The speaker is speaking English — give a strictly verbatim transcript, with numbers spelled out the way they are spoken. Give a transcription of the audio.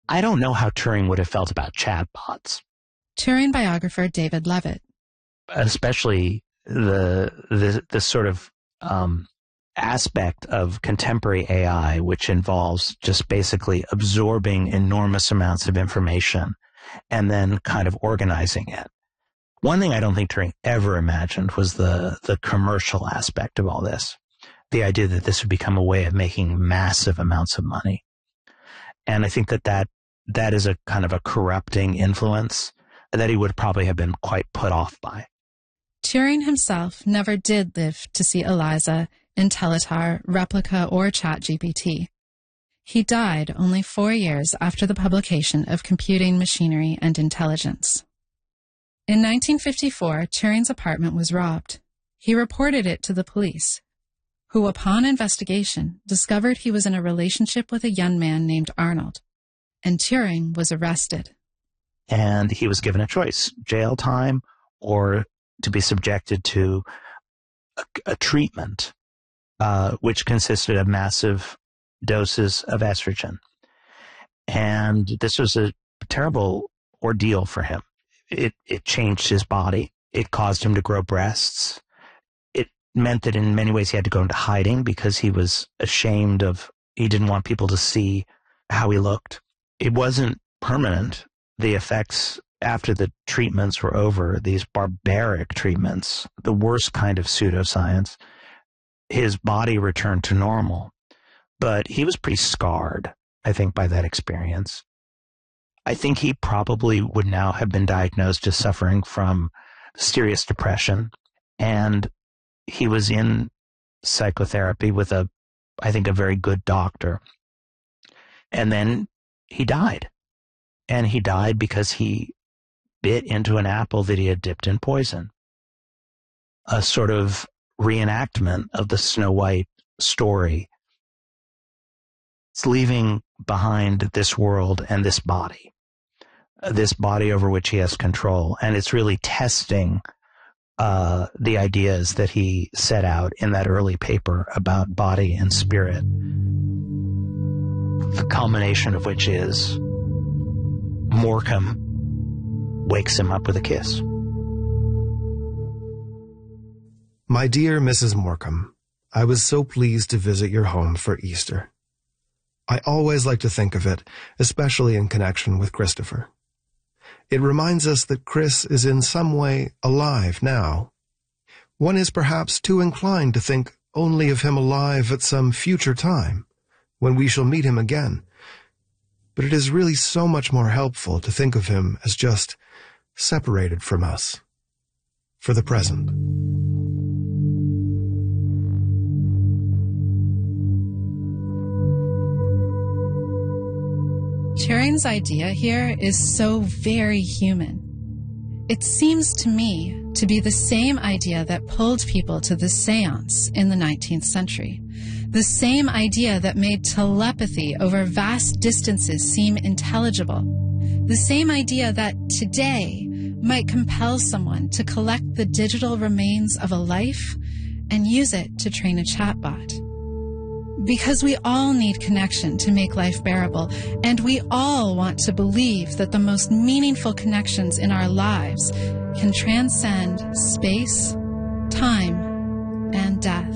I don't know how Turing would have felt about chatbots. Turing biographer David Levitt. Especially the the, the sort of um, aspect of contemporary A I, which involves just basically absorbing enormous amounts of information and then kind of organizing it. One thing I don't think Turing ever imagined was the, the commercial aspect of all this. The idea that this would become a way of making massive amounts of money. And I think that that, that is a kind of a corrupting influence that he would probably have been quite put off by. Turing himself never did live to see ELIZA, IntelliTAR, Replica, or ChatGPT. He died only four years after the publication of Computing, Machinery, and Intelligence. In nineteen fifty-four, Turing's apartment was robbed. He reported it to the police, who, upon investigation, discovered he was in a relationship with a young man named Arnold, and Turing was arrested. And he was given a choice, jail time or to be subjected to a, a treatment, uh, which consisted of massive doses of estrogen. And this was a terrible ordeal for him. It, it changed his body. It caused him to grow breasts. It meant that in many ways he had to go into hiding because he was ashamed of, he didn't want people to see how he looked. It wasn't permanent. The effects after the treatments were over, these barbaric treatments, the worst kind of pseudoscience, his body returned to normal. But he was pretty scarred, I think, by that experience. I think he probably would now have been diagnosed as suffering from serious depression. And he was in psychotherapy with a, I think, a very good doctor. And then he died. And he died because he bit into an apple that he had dipped in poison. A sort of reenactment of the Snow White story. It's leaving behind this world and this body. This body over which he has control. And it's really testing uh, the ideas that he set out in that early paper about body and spirit. The culmination of which is Morcom wakes him up with a kiss. My dear Missus Morcom, I was so pleased to visit your home for Easter. I always like to think of it, especially in connection with Christopher. It reminds us that Chris is in some way alive now. One is perhaps too inclined to think only of him alive at some future time, when we shall meet him again. But it is really so much more helpful to think of him as just separated from us, for the present. Turing's idea here is so very human. It seems to me to be the same idea that pulled people to the seance in the nineteenth century. The same idea that made telepathy over vast distances seem intelligible. The same idea that today might compel someone to collect the digital remains of a life and use it to train a chatbot. Because we all need connection to make life bearable, and we all want to believe that the most meaningful connections in our lives can transcend space, time, and death.